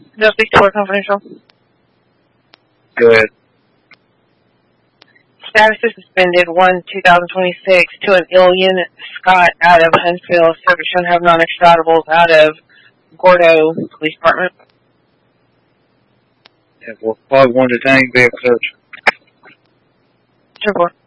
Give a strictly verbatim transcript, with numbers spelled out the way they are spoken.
No, speak to work confidential. Go ahead. Status is suspended one two thousand twenty-six to an alien Scott out of Huntsville. Subject shown have non-extraditables out of Gordo Police Department. Yeah, well, five one detained vehicle search. Sure.